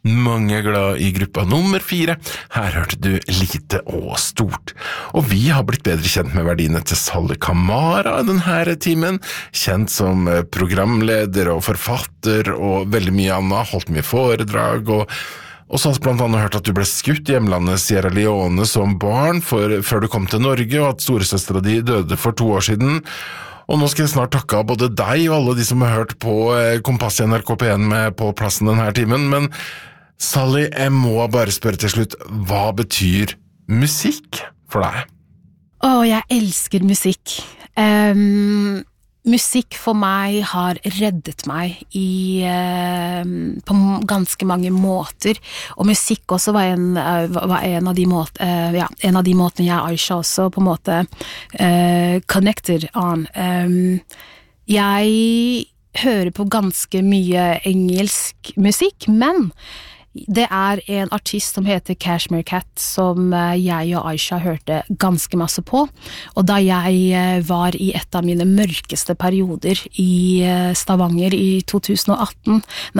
Mange er glad I gruppa nummer 4. Her hørte du lite og stort. Og vi har blitt bedre kjent med verdiene til Sally Kamara denne timen. Kjent som programleder og forfatter og veldig mye annet. Holdt mye foredrag og så har vi blant annet hørt at du ble skutt I hjemlandet Sierra Leone som barn før du kom til Norge, og at storesøstera di døde for 2 år siden. Og nå skal jeg snart takke av både deg og alle de som har hørt på Kompass I NRK P1 med på plassen denne timen, men Sally, jeg må bare spørre til slutt, hva betyr musikk for deg? Jeg elsker musikk. Musikk for meg har reddet meg på ganske mange måter, og musikk også var en av de måtene jeg og Aisha også på en måte connected on. Jeg hører på ganske mye engelsk musikk, men det en artist som heter Cashmere Cat som jeg og Aisha hørte ganske masse på, og da jeg var I et av mine mørkeste perioder I Stavanger I 2014,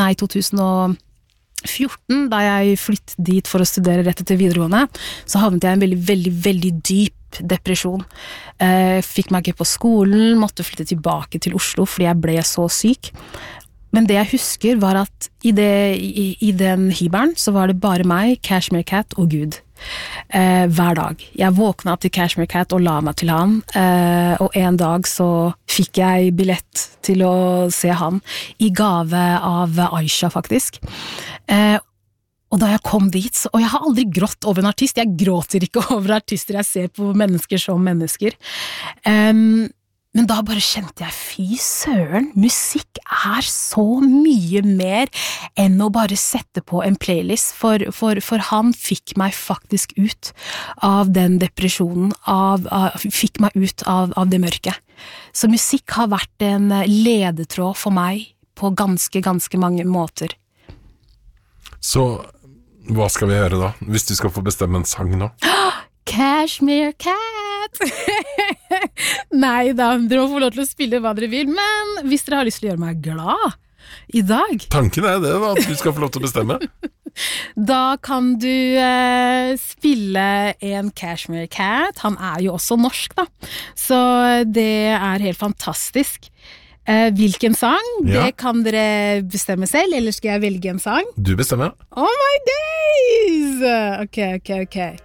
da jeg flyttet dit for å studere rett etter videregående, så havnet jeg I en veldig, veldig, veldig dyp depresjon. Fikk meg ikke på skolen, måtte flytte tilbake til Oslo fordi jeg ble så syk. Men det jeg husker var at I den hybelen så var det bare meg, Cashmere Cat og Gud. Hver dag. Jeg våknet opp til Cashmere Cat og la meg til han, og en dag så fikk jeg billett til å se han I gave av Aisha faktisk. Og da jeg kom dit, og jeg har aldri grått over en artist, jeg gråter ikke over artister, jeg ser på mennesker som mennesker. Men da bare kjente jeg, fy søren, musikk så mye mer enn å bare sette på en playlist, for han fikk meg faktisk ut av den depresjonen, fikk meg ut av det mørke. Så musikk har vært en ledetråd for meg på ganske, ganske mange måter. Så hva skal vi høre da, hvis du skal få bestemme en sang nå? Cashmere Cat! Nei da, dere får lov til å spille hva dere vil, men hvis dere har lyst til å gjøre meg glad I dag Tanken det da, at du skal få lov til å bestemme Da kan du spille en Cashmere Cat Han jo også norsk da Så det helt fantastisk Hvilken sang? Ja. Det kan dere bestemme selv Eller skal jeg velge en sang? Du bestemmer Oh my days Ok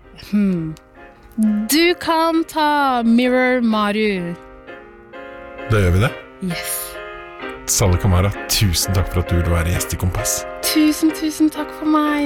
Du kan ta Mirror Maru Da gjør vi det Yes Sally Kamara, tusen takk for at du ville være gjest I Kompass Tusen takk for meg